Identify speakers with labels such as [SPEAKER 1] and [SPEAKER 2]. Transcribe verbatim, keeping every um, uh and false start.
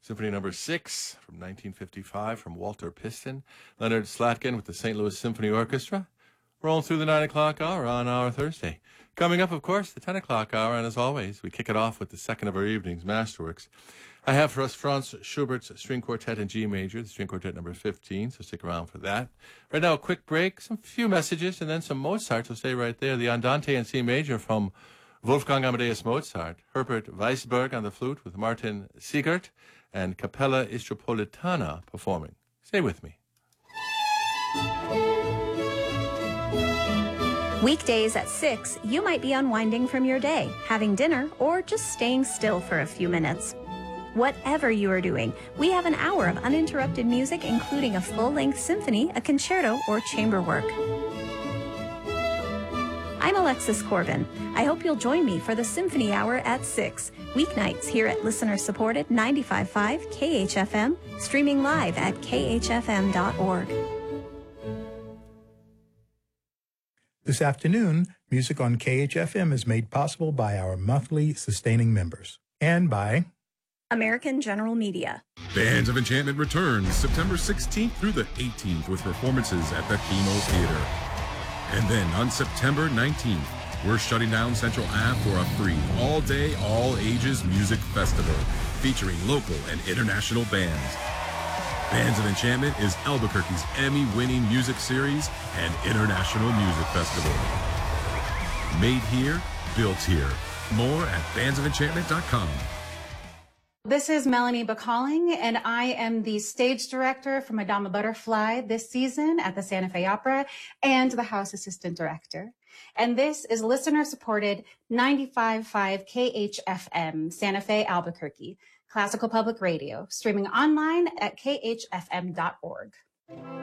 [SPEAKER 1] Symphony number six from nineteen fifty-five from Walter Piston. Leonard Slatkin with the Saint Louis Symphony Orchestra. Rolling through the nine o'clock hour on our Thursday. Coming up, of course, the ten o'clock hour, and as always, we kick it off with the second of our evening's masterworks. I have for us Franz Schubert's String Quartet in G Major, the String Quartet number fifteen, so stick around for that. Right now, a quick break, some few messages, and then some Mozart, so stay right there. The Andante in C Major from Wolfgang Amadeus Mozart. Herbert Weisberg on the flute with Martin Siegert and Capella Istropolitana performing. Stay with me.
[SPEAKER 2] Weekdays at six, you might be unwinding from your day, having dinner, or just staying still for a few minutes. Whatever you are doing, we have an hour of uninterrupted music, including a full-length symphony, a concerto, or chamber work. I'm Alexis Corbin. I hope you'll join me for the Symphony Hour at six, weeknights here at listener-supported ninety-five point five K H F M, streaming live at K H F M dot org.
[SPEAKER 3] This afternoon, music on K H F M is made possible by our monthly sustaining members and by
[SPEAKER 2] American General Media.
[SPEAKER 4] Bands of Enchantment returns September sixteenth through the eighteenth with performances at the Kino Theater. And then on September nineteenth, we're shutting down Central Ave for a free all-day, all-ages music festival featuring local and international bands. Bands of Enchantment is Albuquerque's Emmy-winning music series and international music festival. Made here, built here. More at bands of enchantment dot com.
[SPEAKER 5] This is Melanie Bacalling, and I am the stage director for Madama Butterfly this season at the Santa Fe Opera and the house assistant director. And this is listener-supported ninety-five point five K H F M, Santa Fe, Albuquerque, classical public radio, streaming online at K H F M dot org.